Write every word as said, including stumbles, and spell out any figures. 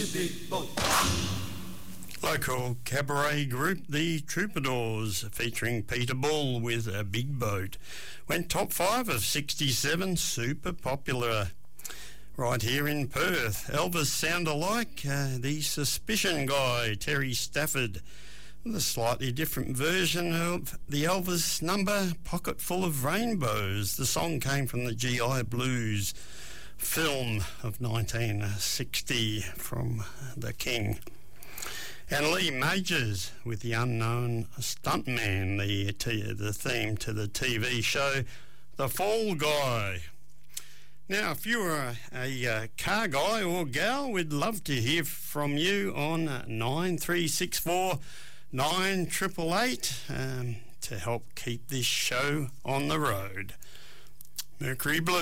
Local cabaret group The Troubadours, featuring Peter Bull with A Big Boat, went top five of sixty-seven, super popular. Right here in Perth, Elvis sound alike, uh, the Suspicion Guy, Terry Stafford, with a slightly different version of the Elvis number, Pocket Full of Rainbows. The song came from the G I Blues film of nineteen sixty from The King. And Lee Majors with The Unknown Stuntman, the, t- the theme to the T V show The Fall Guy. Now, if you're a, a, a car guy or gal, we'd love to hear from you on nine three six four nine eight eight eight um, to help keep this show on the road. Mercury Blue.